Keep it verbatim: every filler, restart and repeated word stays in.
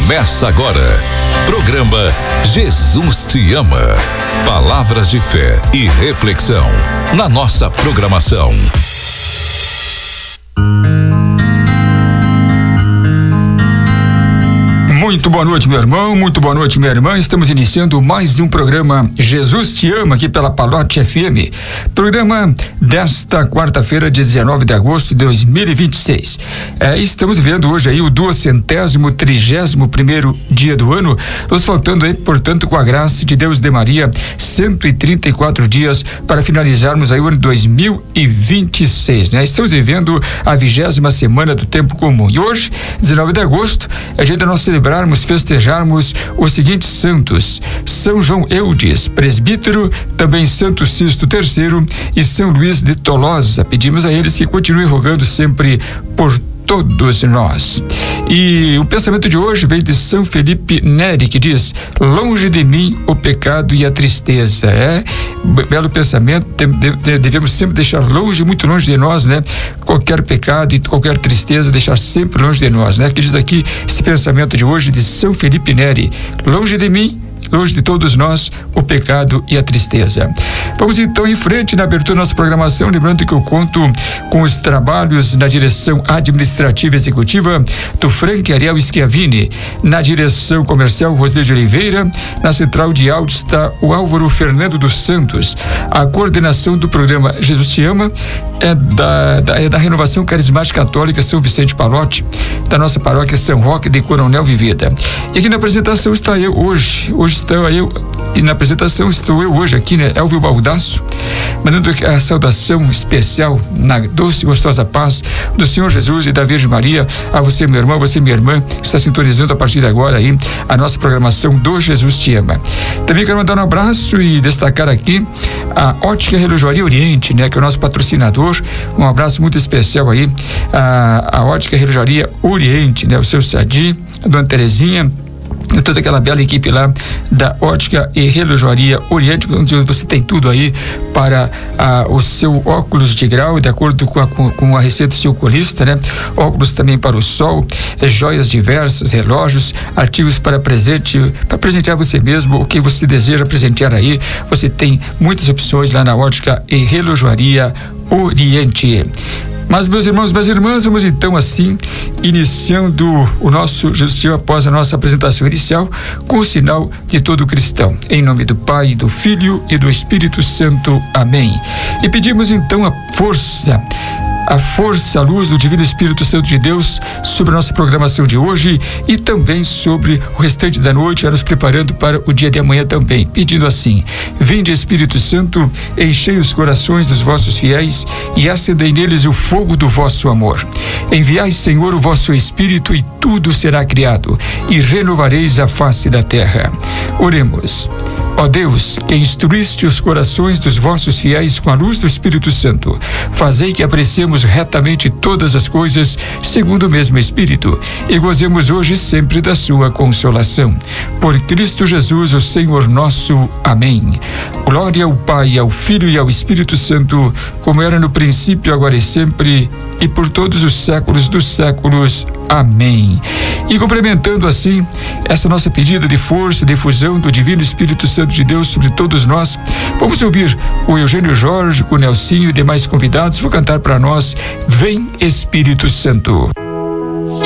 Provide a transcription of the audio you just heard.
Começa agora. Programa Jesus Te Ama. Palavras de fé e reflexão na nossa programação. Muito boa noite, meu irmão, muito boa noite, minha irmã. Estamos iniciando mais um programa Jesus Te Ama aqui pela Palote F M. Programa desta quarta-feira, dia dezenove de agosto de dois mil e vinte e seis. É, estamos vivendo hoje aí o duocentésimo, trigésimo primeiro dia do ano, nos faltando aí, portanto, com a graça de Deus de Maria, cento e trinta e quatro dias para finalizarmos aí o ano dois mil e vinte e seis, né? Estamos vivendo a vigésima semana do tempo comum. E hoje, dezenove de agosto, é dia de nós celebrarmos, festejarmos os seguintes santos: São João Eudes, presbítero, também Santo Sisto terceiro e São Luís de Tolosa. Pedimos a eles que continuem rogando sempre por todos nós. E o pensamento de hoje vem de São Felipe Neri, que diz: longe de mim o pecado e a tristeza. É belo pensamento. Devemos sempre deixar longe, muito longe de nós, né? Qualquer pecado e qualquer tristeza, deixar sempre longe de nós, né? Que diz aqui esse pensamento de hoje de São Felipe Neri: longe de mim, longe de todos nós, o pecado e a tristeza. Vamos então em frente na abertura da nossa programação, lembrando que eu conto com os trabalhos na direção administrativa e executiva do Frank Ariel Schiavini, na direção comercial Roseli de Oliveira, na central de áudio está o Álvaro Fernando dos Santos. A coordenação do programa Jesus Te Ama é da, da, é da Renovação Carismática Católica São Vicente Palote, da nossa paróquia São Roque de Coronel Vivida. E aqui na apresentação está eu hoje, hoje estou eu, e na apresentação estou eu hoje aqui, né? Elvio Baldasso, mandando a saudação especial na doce e gostosa paz do Senhor Jesus e da Virgem Maria a você, meu irmão, você, minha irmã, que está sintonizando a partir de agora aí a nossa programação do Jesus Te Ama. Também quero mandar um abraço e destacar aqui a Ótica Relojoaria Oriente, né? Que é o nosso patrocinador. Um abraço muito especial aí a, a Ótica Relojoaria Oriente, né? O seu Sadi, a dona Terezinha, toda aquela bela equipe lá da Ótica e Relojoaria Oriente, onde você tem tudo aí para ah, o seu óculos de grau, de acordo com a, com, com a receita do seu oculista, né? Óculos também para o sol, eh, joias diversas, relógios, artigos para presente, para presentear você mesmo, o que você deseja presentear aí. Você tem muitas opções lá na Ótica e Relojoaria Oriente. Mas, meus irmãos, minhas irmãs, vamos então assim, iniciando o nosso Jesus Te Ama após a nossa apresentação inicial, com o sinal de todo cristão. Em nome do Pai, do Filho e do Espírito Santo. Amém. E pedimos então a força, a força, a luz do Divino Espírito Santo de Deus sobre a nossa programação de hoje e também sobre o restante da noite, já nos preparando para o dia de amanhã também, pedindo assim: vinde Espírito Santo, enchei os corações dos vossos fiéis e acendei neles o fogo do vosso amor. Enviai, Senhor, o vosso Espírito e tudo será criado e renovareis a face da terra. Oremos. Ó Deus, que instruíste os corações dos vossos fiéis com a luz do Espírito Santo, fazei que apreciemos retamente todas as coisas segundo o mesmo Espírito e gozemos hoje e sempre da sua consolação. Por Cristo Jesus, o Senhor nosso. Amém. Glória ao Pai, ao Filho e ao Espírito Santo, como era no princípio, agora e sempre, e por todos os séculos dos séculos. Amém. E complementando assim essa nossa pedida de força, de efusão do Divino Espírito Santo de Deus sobre todos nós, vamos ouvir o Eugênio Jorge, o Nelsinho e demais convidados. Vou cantar para nós: Vem Espírito Santo.